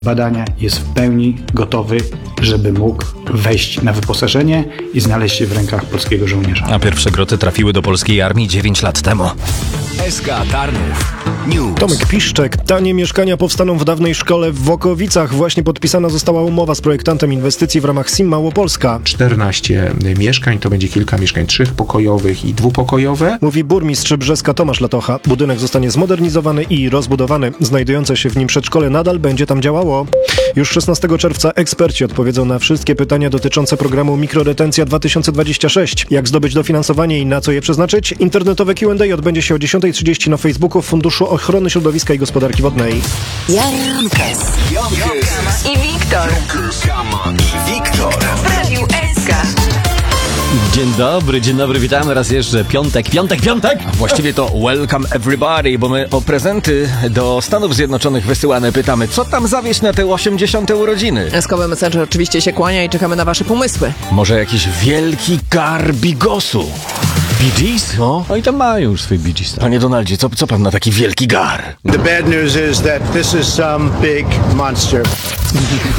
badania jest w pełni gotowy, żeby mógł wejść na wyposażenie i znaleźć się w rękach polskiego żołnierza. A pierwsze groty trafiły do polskiej armii 9 lat temu. SK Tarnów News. Tomek Piszczek. Tanie mieszkania powstaną w dawnej szkole w Wokowicach. Właśnie podpisana została umowa z projektantem inwestycji w ramach SIM Małopolska. 14 mieszkań, to będzie kilka mieszkań 3-pokojowych i 2-pokojowe. Mówi burmistrz Brzeska Tomasz Latocha. Budynek zostanie zmodernizowany i rozbudowany. Znajdujące się w nim przedszkole nadal będzie tam działało. Już 16 czerwca eksperci odpowiedzą na wszystkie pytania dotyczące programu Mikroretencja 2026. Jak zdobyć dofinansowanie i na co je przeznaczyć? Internetowe Q&A odbędzie się o 10:30 na Facebooku Funduszu Ochrony Środowiska i Gospodarki Wodnej. Jankes i Wiktor i Wiktor w Radiu SK. Dzień dobry, witamy raz jeszcze. Piątek! A właściwie to welcome everybody, bo my o prezenty do Stanów Zjednoczonych wysyłane pytamy, co tam zawieźć na te 80. urodziny? Eskowy Messenger oczywiście się kłania i czekamy na wasze pomysły. Może jakiś wielki gar bigosu? Bee Gees? No. No i tam mają już swój Bee Gees. Panie Donaldzie, co pan na taki wielki gar? The bad news is that this is some big monster.